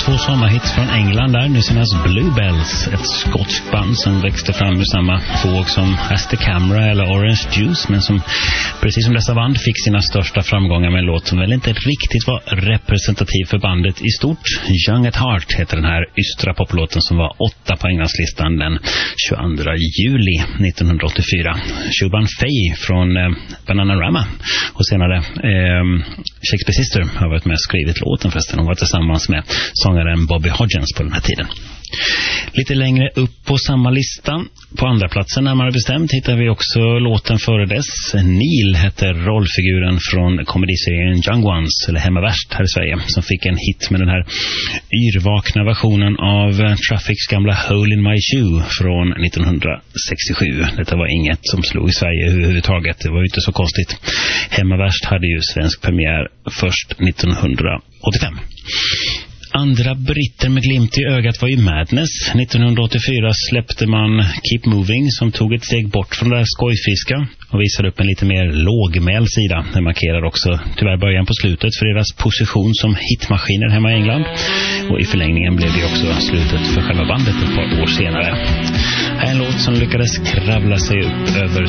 två sommarhits från England där. Nu senast Bluebells, ett skotskt band som växte fram ur samma våg som As the Camera eller Orange Juice, men som precis som dessa band fick sina största framgångar med en låt som väl inte riktigt var representativ för bandet i stort. Young at Heart heter den här ystra poplåten som var 8 på Englandslistan den 22 juli 1984. Siobhan Fay från Bananarama och senare Shakespeare Sister har varit med och skrivit låten förresten. Hon var tillsammans med sångaren Bobby Hodgins på den här tiden. Lite längre upp på samma listan, på andra platsen närmare bestämt, hittar vi också låten före dess. Neil heter rollfiguren från komediserien Young Ones, eller Hemma Värst här i Sverige, som fick en hit med den här yrvakna versionen av Traffics gamla Hole in My Shoe från 1967. Detta var inget som slog i Sverige överhuvudtaget, det var ju inte så konstigt. Hemma Värst hade ju svensk premiär först 1985. Andra britter med glimt i ögat var ju Madness. 1984 släppte man Keep Moving som tog ett steg bort från det där skojfiska och visade upp en lite mer lågmäld sida. Det markerar också tyvärr början på slutet för deras position som hitmaskiner hemma i England. Och i förlängningen blev det också slutet för själva bandet ett par år senare. Här är en låt som lyckades kravla sig upp över